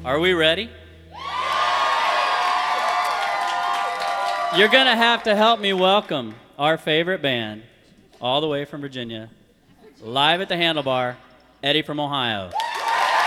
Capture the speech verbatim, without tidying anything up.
Are we ready? You're going to have to help me welcome our favorite band, all the way from Virginia, live at the Handlebar, Eddie from Ohio.